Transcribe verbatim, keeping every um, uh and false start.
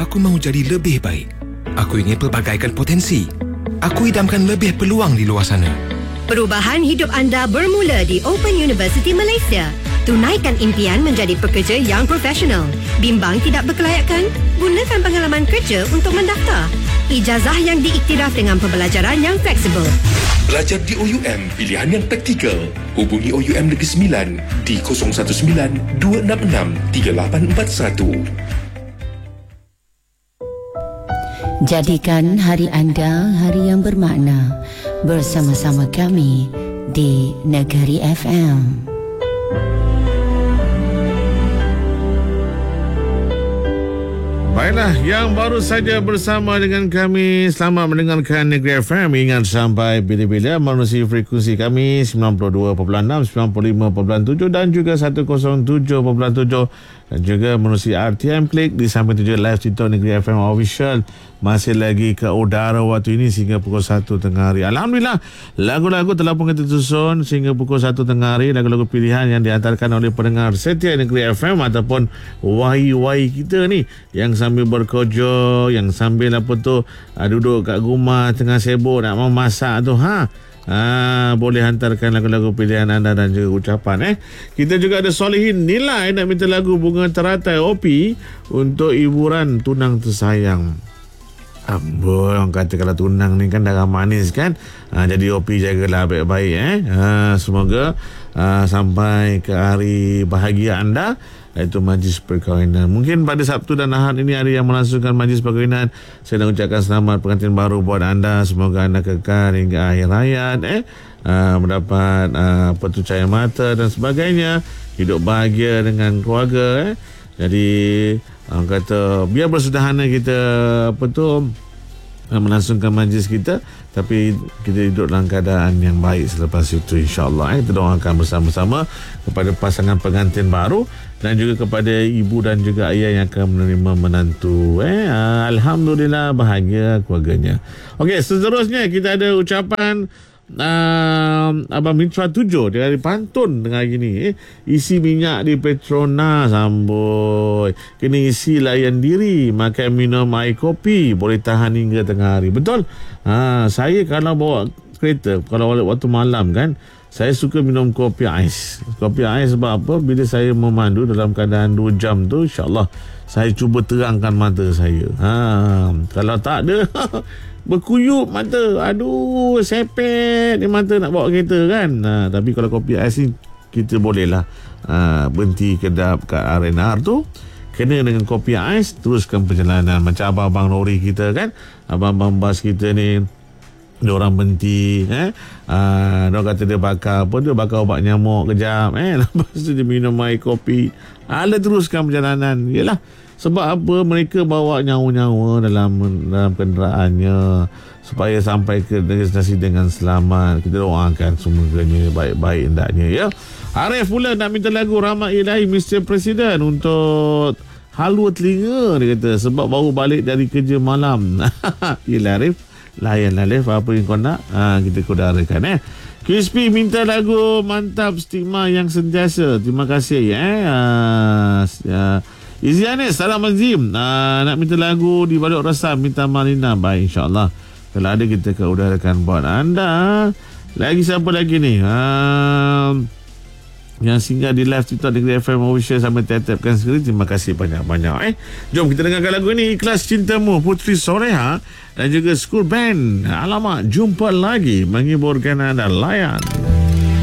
Aku mahu jadi lebih baik. Aku ingin pelbagaikan potensi. Aku idamkan lebih peluang di luar sana. Perubahan hidup anda bermula di Open University Malaysia. Tunaikan impian menjadi pekerja yang profesional. Bimbang tidak berkelayakan? Gunakan pengalaman kerja untuk mendaftar. Ijazah yang diiktiraf dengan pembelajaran yang fleksibel. Belajar di O U M, pilihan yang praktikal. Hubungi O U M Negeri Sembilan di kosong satu sembilan dua enam enam tiga lapan empat satu. Jadikan hari anda hari yang bermakna bersama-sama kami di Negeri F M. Baiklah, yang baru saja bersama dengan kami, selamat mendengarkan Negeri F M. Ingat sampai bila-bila menerusi frekuensi kami sembilan puluh dua perpuluhan enam, sembilan puluh lima perpuluhan tujuh dan juga seratus tujuh perpuluhan tujuh dan juga menerusi R T M Klik di samping tujuh live TikTok Negeri F M Official. Masih lagi ke udara waktu ini sehingga pukul satu tengah hari. Alhamdulillah, lagu-lagu telah pun kita susun sehingga pukul satu tengah hari. Lagu-lagu pilihan yang dihantarkan oleh pendengar setia Negeri F M ataupun wahi-wahi kita ni yang sambil berkojo, yang sambil apa tu uh, duduk kat rumah tengah sibuk nak memasak tu, ha Ah, boleh hantarkan lagu-lagu pilihan anda dan juga ucapan eh. Kita juga ada Solihin Nilai nak minta lagu Bunga Teratai O P untuk hiburan tunang tersayang. Amboi, orang kata kalau tunang ni kan darah manis kan. Ha, jadi O P jagalah baik-baik eh. Ha, semoga ha, sampai ke hari bahagia anda, iaitu majlis perkahwinan. Mungkin pada Sabtu dan Ahad ini hari yang melangsungkan majlis perkahwinan. Saya nak ucapkan selamat pengantin baru buat anda. Semoga anda kekal hingga akhir hayat eh. Uh, mendapat uh, petu cahaya mata dan sebagainya. Hidup bahagia dengan keluarga eh. Jadi orang kata biar bersederhana kita apa tu melangsungkan majlis kita, tapi kita hidup dalam keadaan yang baik selepas itu, insyaAllah. Eh, kita doakan bersama-sama kepada pasangan pengantin baru dan juga kepada ibu dan juga ayah yang akan menerima menantu. Eh, Alhamdulillah bahagia keluarganya. Okey, seterusnya kita ada ucapan uh, Abang Mitra tujuh dari Pantun tengah gini eh. Isi minyak di Petronas, amboi. Kena isi layan diri, makan minum air kopi, boleh tahan hingga tengah hari. Betul? Ha, saya kalau bawa kereta, kalau waktu malam kan, saya suka minum kopi ais. Kopi ais sebab apa? Bila saya memandu dalam keadaan dua jam tu, insyaAllah saya cuba terangkan mata saya. Ha, kalau tak ada berkuyup mata, aduh sepet di mata nak bawa kereta kan. Ha, tapi kalau kopi ais ni kita bolehlah ha, berhenti kedap kat R and R tu, kena dengan kopi ais, teruskan perjalanan. Macam abang-abang lori kita kan, abang-abang bas kita ni, dia orang berhenti eh uh, dia kata dia bakar apa, dia bakar ubat nyamuk kejap eh lepas tu dia minum air kopi, ala teruskan perjalanan. Yalah, sebab apa? Mereka bawa nyawa-nyawa dalam dalam kenderaannya supaya sampai ke destinasi dengan selamat. Kita doakan semuanya baik-baik hendaknya ya. Arif pula nak minta lagu Rahmat Ilahi mister Presiden untuk halua telinga, dia kata, sebab baru balik dari kerja malam. Yelah Arif, layan Alif apa yang kau nak, ha, kita kodarakan eh. Crispy minta lagu Mantap Stigma Yang Sentiasa. Terima kasih eh. Uh, uh, Izianis Salam Azim uh, nak minta lagu Di Balik Resam minta Malina. Baik, insyaAllah kalau ada kita kodarakan buat anda. Lagi siapa lagi ni uh, yang singgah di live TikTok Negeri F M Official sampai tap-tapkan sekali. Terima kasih banyak-banyak eh. Jom kita dengarkan lagu ini, Ikhlas Cintamu, Putri Soreha dan juga School Band. Alamak, jumpa lagi, menghiburkan anda. Layan.